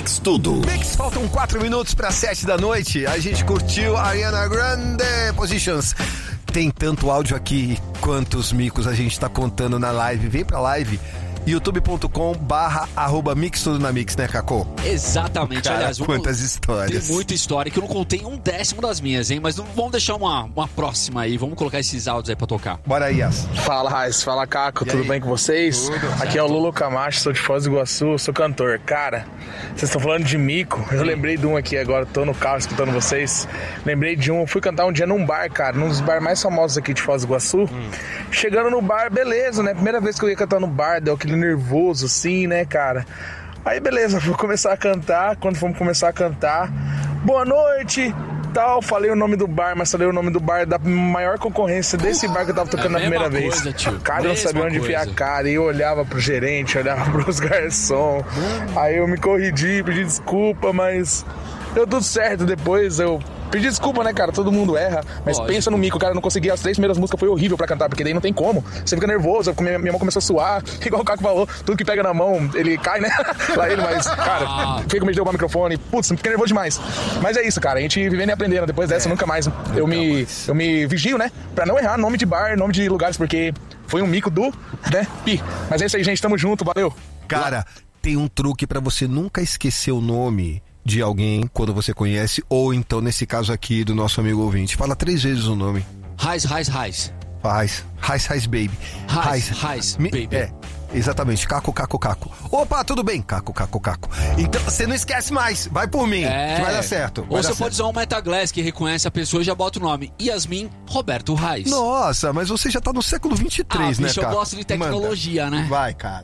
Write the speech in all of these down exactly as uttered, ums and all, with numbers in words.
Mix Tudo. Mix, faltam quatro minutos para sete da noite. A gente curtiu a Ariana Grande Positions. Tem tanto áudio aqui quantos micos a gente tá contando na live. Vem pra live. youtube ponto com barra arroba Mix Tudo na Mix, né, Cacô? Exatamente. Cara, aliás, vamos, quantas histórias. Tem muita história que eu não contei um décimo das minhas, hein? Mas não, vamos deixar uma, uma próxima aí. Vamos colocar esses áudios aí pra tocar. Bora aí, Yas. Fala, Raiz. Fala, Caco. E tudo aí? bem com vocês? Tudo, Aqui certo. é o Lulu Camacho, sou de Foz do Iguaçu, sou cantor. Cara, vocês estão falando de mico. Eu lembrei de um aqui agora, tô no carro escutando vocês. Lembrei de um, eu fui cantar um dia num bar, cara, num dos bares mais famosos aqui de Foz do Iguaçu. Hum. Chegando no bar, beleza, né? Primeira vez que eu ia cantar no bar, deu aquele nervoso assim, né, cara? Aí beleza, vou começar a cantar. Quando fomos começar a cantar, boa noite, tal, falei o nome do bar, mas falei o nome do bar da maior concorrência desse bar que eu tava tocando É a na primeira mesma vez. coisa, tio. Cara, eu não Mesma sabia onde enfiar a coisa. cara. E eu olhava pro gerente, olhava pros garçons. Aí eu me corrigi, pedi desculpa, mas deu tudo certo. Depois eu pedi desculpa, né, cara? Todo mundo erra. Mas Lógico. pensa no mico, cara. Eu não consegui. As três primeiras músicas foi horrível pra cantar, porque daí não tem como. Você fica nervoso. Minha, minha mão começou a suar. Igual o Caco falou, tudo que pega na mão, ele cai, né? Lá ele, mas, cara, Ah. fica como ele deu o microfone. Putz, fiquei nervoso demais. Mas é isso, cara. A gente vivendo e aprendendo. Depois dessa, É. nunca mais. Eu me, eu me vigio, né? Pra não errar nome de bar, nome de lugares, porque foi um mico do, né? Pi. Mas é isso aí, gente. Tamo junto. Valeu. Cara, tem um truque pra você nunca esquecer o nome de alguém quando você conhece, ou então, nesse caso aqui, do nosso amigo ouvinte. Fala três vezes o nome. Raiz, raiz, raiz. Faz. Raiz, Raiz Baby. Raiz, Raiz Mi- Baby. É, exatamente. Caco, Caco, Caco. Opa, tudo bem? Caco, Caco, Caco. Então, você não esquece mais. Vai por mim, É. que vai dar certo. Vai Ou dar você certo. pode usar um Metaglass que reconhece a pessoa e já bota o nome. Yasmin Roberto Raiz. Nossa, mas você já tá no século vinte e três, ah, né, bicho, Caco? eu gosto de tecnologia, Manda. né? Vai, cara.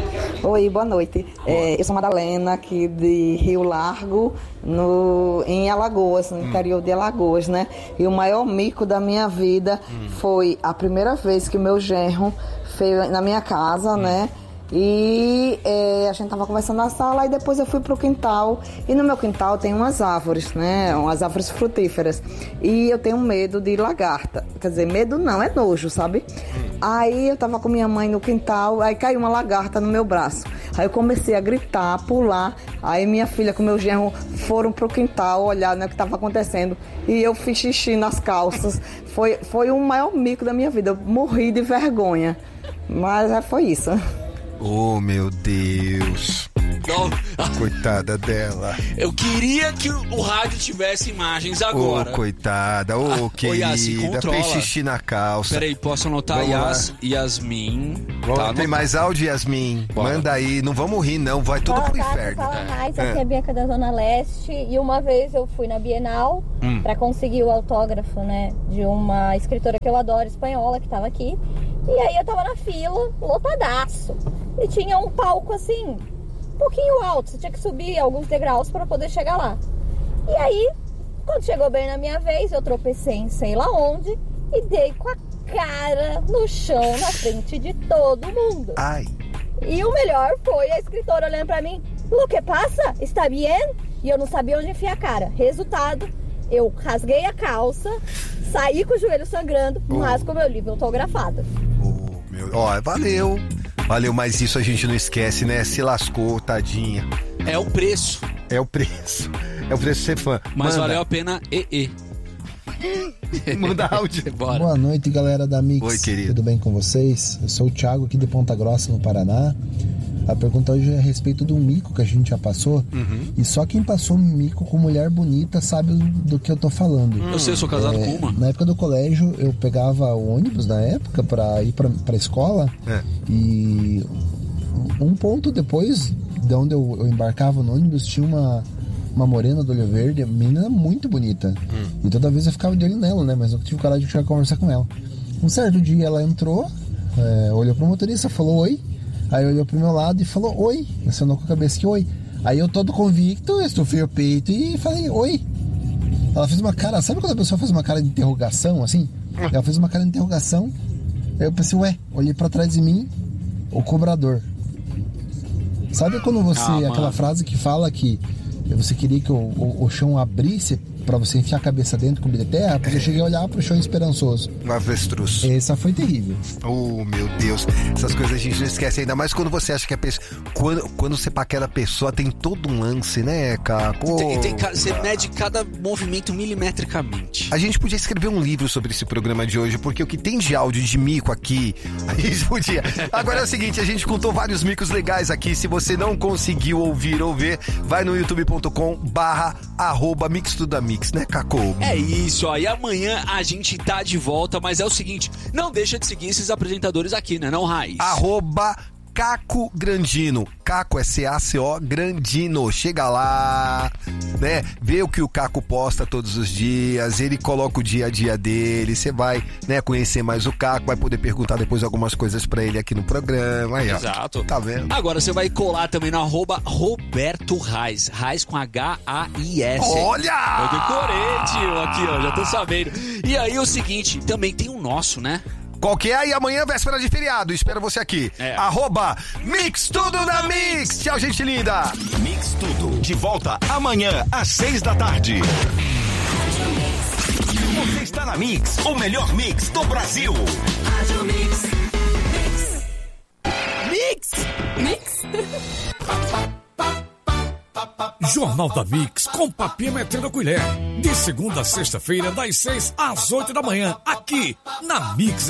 Oi, boa noite. É, eu sou Madalena, aqui de Rio Largo, no, em Alagoas, no interior de Alagoas, né? E o maior mico da minha vida foi a primeira vez que o meu genro fez na minha casa, né? E é, a gente tava conversando na sala e depois eu fui pro quintal. E no meu quintal tem umas árvores, né? Umas árvores frutíferas. E eu tenho medo de lagarta. Quer dizer, medo não, é nojo, sabe? Aí eu tava com minha mãe no quintal, aí caiu uma lagarta no meu braço. Aí eu comecei a gritar, a pular. Aí minha filha com meu genro foram pro quintal olhar, né, o que tava acontecendo. E eu fiz xixi nas calças. Foi, foi o maior mico da minha vida. Eu morri de vergonha. Mas é, foi isso. Oh, meu Deus. Não, Coitada dela. eu queria que o rádio tivesse imagens Ô, agora. coitada. Ô, Ah, ô, Yassi, querida. controla. Fez xixi na calça. Peraí, posso anotar? Vamos lá. Yas, Yasmin. Vamos, Tá tem anotado. mais áudio, Yasmin? Bora. Manda aí. Não vamos rir, não. Vai tudo Fala, pro Caco, inferno. Fala mais, É. aqui é a Bianca da Zona Leste. E uma vez eu fui na Bienal Hum. pra conseguir o autógrafo, né, de uma escritora que eu adoro, espanhola, que tava aqui. E aí eu tava na fila, lotadaço. E tinha um palco assim, um pouquinho alto. Você tinha que subir alguns degraus pra poder chegar lá. E aí, quando chegou bem na minha vez, eu tropecei em sei lá onde e dei com a cara no chão na frente de todo mundo. Ai. E o melhor foi a escritora olhando pra mim. Lo que passa? Está bien? E eu não sabia onde enfiar a cara. Resultado, eu rasguei a calça, saí com o joelho sangrando, mas com o meu livro autografado. Oh, meu... Ó, valeu. Valeu, mas isso a gente não esquece, né? Se lascou, tadinha. É o preço, É o preço. É o preço de ser fã. mas Manda. valeu a pena. E, e. Manda áudio. Bora. Boa noite, galera da Mix. Oi, querido. Tudo bem com vocês? Eu sou o Thiago aqui de Ponta Grossa, no Paraná. A pergunta hoje é a respeito de um mico que a gente já passou. Uhum. E só quem passou um mico com mulher bonita sabe do que eu tô falando. Eu sei, eu sou casado É, com uma. Na época do colégio, eu pegava o ônibus na época pra ir pra, pra escola. É. E um ponto depois de onde eu, eu embarcava no ônibus, tinha uma, uma morena do olho verde, menina muito bonita. Hum. E toda vez eu ficava de olho nela, né? Mas eu tive coragem de chegar a conversar com ela. Um certo dia ela entrou, é, olhou pro motorista, falou oi. Aí olhou pro meu lado e falou oi. Acenou com a cabeça que oi. Aí eu todo convicto, estufei o peito e falei oi. Ela fez uma cara, sabe quando a pessoa faz uma cara de interrogação, assim? Ela fez uma cara de interrogação. Aí eu pensei, ué, olhei pra trás de mim, o cobrador. Sabe quando você, Ah, aquela mano. frase que fala que você queria que o, o, o chão abrisse pra você enfiar a cabeça dentro, comida terra, porque eu cheguei a olhar pro show esperançoso. Um avestruz. Essa foi terrível. Oh, meu Deus. Essas coisas a gente não esquece, ainda mais quando você acha que a pessoa... Quando, quando você paquera a pessoa, tem todo um lance, né, Caco? Tem, tem, você mede cada movimento milimetricamente. A gente podia escrever um livro sobre esse programa de hoje, porque o que tem de áudio de mico aqui, a gente podia. Agora é o seguinte, a gente contou vários micos legais aqui. Se você não conseguiu ouvir ou ver, vai no youtube ponto com barra arroba mix tudo da mix, né, Caco? É isso, ó. E amanhã a gente tá de volta, mas é o seguinte, não deixa de seguir esses apresentadores aqui, né, não, Raiz? Arroba Caco Grandino. Caco é C A C O Grandino. Chega lá, né? Vê o que o Caco posta todos os dias. Ele coloca o dia a dia dele. Você vai, né, conhecer mais o Caco. Vai poder perguntar depois algumas coisas pra ele aqui no programa. Aí, ó. Exato. Tá vendo? Agora você vai colar também no arroba Roberto Raiz. Raiz com H A I S. Olha! Eu decorei, tio. Aqui, ó. Já tô sabendo. E aí, o seguinte, também tem o nosso, né? Qual que é? E amanhã, véspera de feriado. Espero você aqui. É. Arroba Mix Tudo na Mix. Tchau, gente linda. Mix Tudo. De volta amanhã, às seis da tarde. Você está na Mix, o melhor mix do Brasil. Mix! Mix! Jornal da Mix, com papinha metendo a colher. De segunda a sexta-feira, das seis às oito da manhã, aqui na Mix